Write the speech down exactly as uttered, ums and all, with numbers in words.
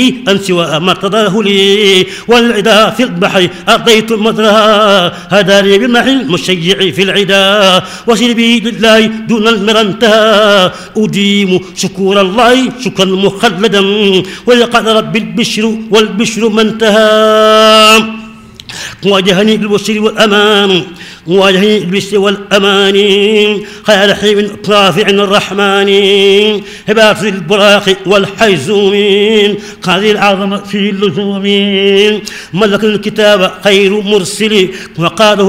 أن سوى ما ارتضاه لي والعدا في البحر أرضيت المدرها هداني بمحي المشيع في العدا وشربي لله دون المرى انتهى أديم شكور الله شكرا مخلدا ولقد رب البشر والبشر ما انتهى واجهني بالبشر والأمان واجهني بالبشر والأمان خير حي رافع الرحمن هبات البراق والحيزوم قاضي العظمة في اللزوم ملك الكتاب خير مرسل وقاده